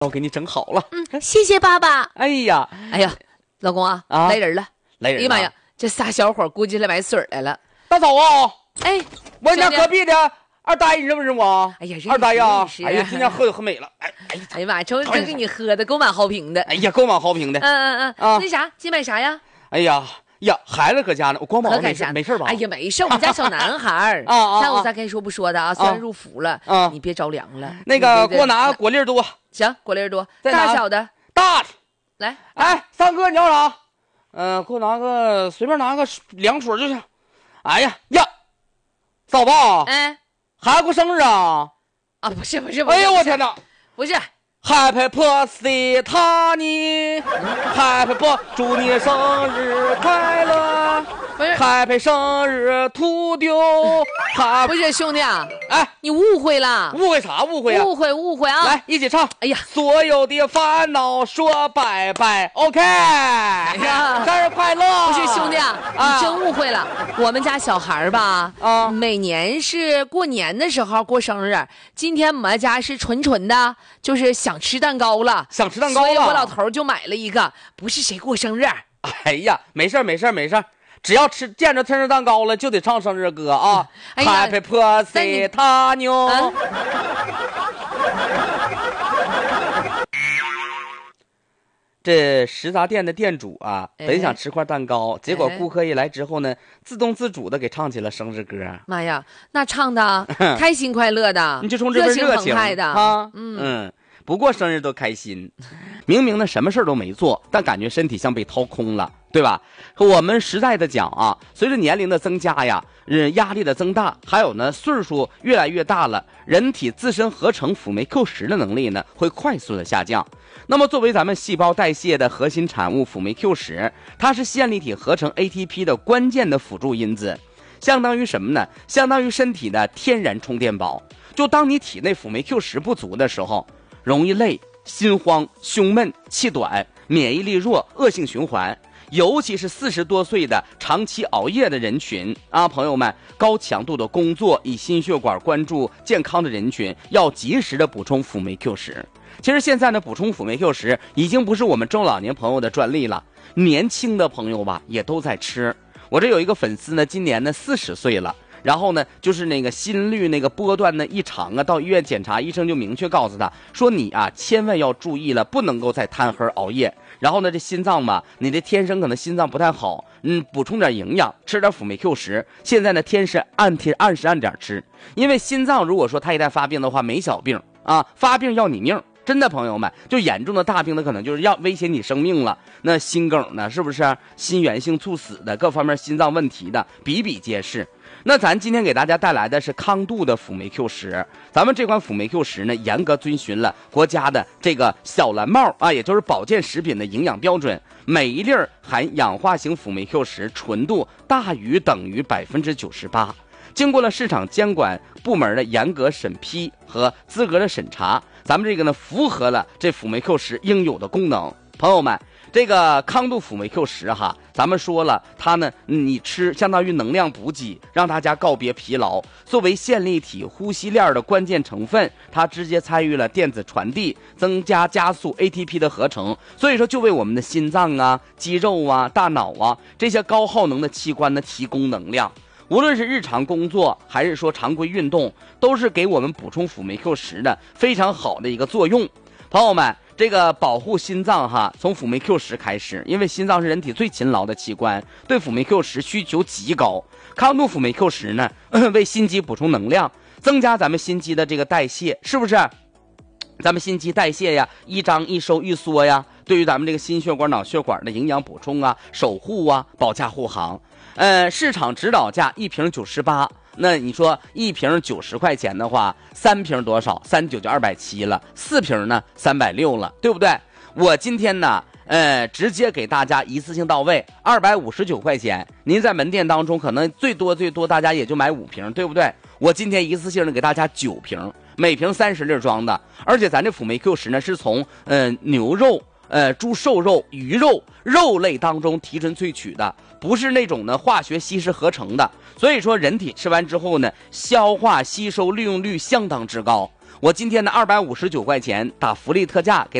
我给你整好了。 谢谢爸爸。 哎呀， 老公啊，来人了！ 来人！ 哎呀妈呀，这仨小伙估计来买水来了。 大嫂啊， 哎， 我家隔壁的二大爷，你认不认识我？ 哎呀， 二大爷啊！哎呀，今天喝酒喝美了。哎呀妈呀，真给你喝的够满好评的。 哎呀，够满好评的。 那啥，今买啥呀？ 哎呀，孩子搁家呢，我光膀子没事吧？ 哎呀，没事，我们家小男孩三五三该说不说的啊，虽然入伏了，你别着凉了。 那个给我拿果粒多， 行，果粒多，大小的， 大的。 来， 哎，三哥你要啥？给我拿个随便拿个凉水就行。哎呀，嫂子， 哎， 孩子过生日啊？ 啊，不是， 哎呀，我天哪， 不是。 Happy birthday, Tony！Happy birthday， 祝你生日快乐！ 不是 ，Happy 生日土丢！ 不是兄弟啊， 哎， 你误会了。 误会啥？误会啊！ 误会啊！ 来，一起唱。 哎呀， 所有的烦恼说拜拜。OK。哎呀， 生日快乐！ 不是兄弟啊，你真误会了。我们家小孩吧，每年是过年的时候过生日，今天我们家是纯的，就是想吃蛋糕了， 所以我老头就买了一个，不是谁过生日。 哎呀，没事，只要见着生日蛋糕了，就得唱生日歌啊。Happy birthday， 他牛。这食杂店的店主啊，本想吃块蛋糕，结果顾客一来之后呢，自动自主的给唱起了生日歌。 妈呀，那唱的开心快乐的， 你就冲这份热情的啊，不过生日都开心，明明呢什么事都没做，但感觉身体像被掏空了，对吧？我们实在的讲啊，随着年龄的增加呀，压力的增大，还有呢岁数越来越大了，人体自身合成辅酶 Q10的能力呢会快速的下降。那么作为咱们细胞代谢的核心产物辅酶 Q10，它是线粒体合成 ATP 的关键的辅助因子，相当于什么呢？相当于身体的天然充电宝。就当你体内辅酶 Q10不足的时候，容易累、心慌、胸闷、气短、免疫力弱，恶性循环。尤其是40多岁的长期熬夜的人群啊，朋友们，高强度的工作以心血管关注健康的人群，要及时的补充辅酶 Q10。其实现在呢，补充辅酶 Q10已经不是我们中老年朋友的专利了，年轻的朋友吧也都在吃。我这有一个粉丝呢，今年呢40岁了。然后呢，就是那个心率那个波段呢异常啊，到医院检查，医生就明确告诉他说，你啊千万要注意了，不能够再贪黑熬夜。然后呢，这心脏吧，你的天生可能心脏不太好，补充点营养，吃点辅酶 Q10。现在呢，按时按点吃，因为心脏如果说它一旦发病的话，没小病啊，发病要你命。真的朋友们，就严重的大病的可能就是要威胁你生命了。那心梗呢，是不是心源性猝死的，各方面心脏问题的比比皆是。那咱今天给大家带来的是康度的辅酶 Q10，咱们这款辅酶 Q10呢，严格遵循了国家的这个小蓝帽啊，也就是保健食品的营养标准，每一粒含氧化型辅酶 Q10纯度大于等于98%。经过了市场监管部门的严格审批和资格的审查，咱们这个呢符合了这辅酶 Q10应有的功能。朋友们，这个康度辅酶 Q10哈，咱们说了，它呢你吃相当于能量补给，让大家告别疲劳。作为线粒体呼吸链的关键成分，它直接参与了电子传递，加速 ATP 的合成，所以说就为我们的心脏啊、肌肉啊、大脑啊这些高耗能的器官呢提供能量。无论是日常工作还是说常规运动，都是给我们补充辅酶 Q10的非常好的一个作用。朋友们，这个保护心脏哈，从辅酶 Q10开始，因为心脏是人体最勤劳的器官，对辅酶 Q10需求极高。康度辅酶 Q10呢，为心肌补充能量，增加咱们心肌的这个代谢，是不是？咱们心肌代谢呀，一张一收一缩呀，对于咱们这个心血管、脑血管的营养补充啊、守护啊，保驾护航。市场指导价1瓶98，那你说1瓶90块钱的话，3瓶多少？3九就270了，4瓶呢360了，对不对？我今天呢，直接给大家一次性到位，259块钱。您在门店当中可能最多大家也就买5瓶，对不对？我今天一次性的给大家9瓶，每瓶30粒装的，而且咱这辅酶 Q10呢是从牛肉、猪瘦肉、鱼肉肉类当中提纯萃取的，不是那种呢化学稀释合成的，所以说人体吃完之后呢，消化吸收利用率相当之高。 我今天的259块钱打福利特价给